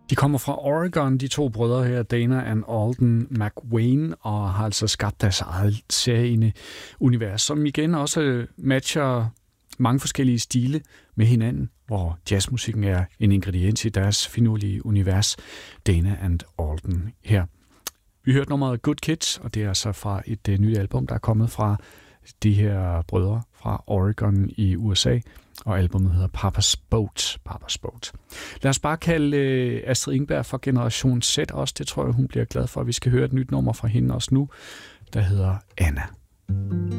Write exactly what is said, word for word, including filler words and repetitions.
De kommer fra Oregon, de to brødre her, Dana and Alden McWayne, og har altså skabt deres eget særlige univers, som igen også matcher mange forskellige stile med hinanden, hvor jazzmusikken er en ingrediens i deres finurlige univers. Dana and Alden her. Vi hørte nummeret Good Kids, og det er altså fra et uh, nyt album, der er kommet fra de her brødre fra Oregon i U S A, og albumet hedder Papa's Boat. Papa's Boat. Lad os bare kalde uh, Astrid Engberg for Generation Z også. Det tror jeg, hun bliver glad for. Vi skal høre et nyt nummer fra hende også nu, der hedder Anna.